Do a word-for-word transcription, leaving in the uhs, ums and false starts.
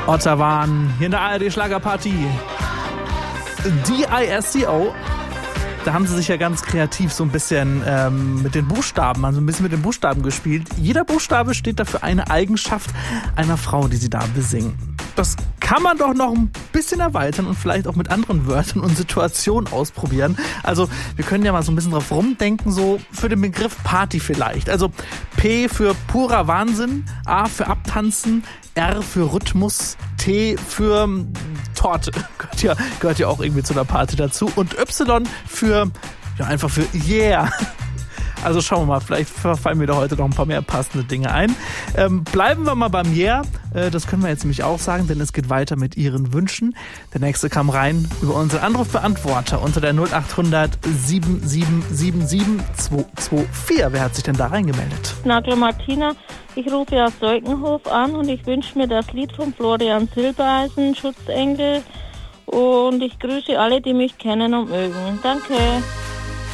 Ottawa, hier in der A R D-Schlagerparty. D I S C O. Da haben sie sich ja ganz kreativ so ein bisschen ähm, mit den Buchstaben, also ein bisschen mit den Buchstaben gespielt. Jeder Buchstabe steht dafür eine Eigenschaft einer Frau, die sie da besingen. Das kann man doch noch ein bisschen erweitern und vielleicht auch mit anderen Wörtern und Situationen ausprobieren. Also wir können ja mal so ein bisschen drauf rumdenken, so für den Begriff Party vielleicht. Also P für purer Wahnsinn, A für Abtanzen, R für Rhythmus, T für Torte, gehört ja, gehört ja auch irgendwie zu einer Party dazu. Und Y für, ja einfach für Yeah. Also schauen wir mal, vielleicht fallen mir da heute noch ein paar mehr passende Dinge ein. Ähm, bleiben wir mal beim Yeah. Äh, das können wir jetzt nämlich auch sagen, denn es geht weiter mit Ihren Wünschen. Der nächste kam rein über unseren Anrufbeantworter unter der null acht hundert sieben sieben sieben sieben zwei zwei vier. Wer hat sich denn da reingemeldet? Nagel Martina, ich rufe aus Deukenhof an und ich wünsche mir das Lied von Florian Silbereisen, Schutzengel. Und ich grüße alle, die mich kennen und mögen. Danke.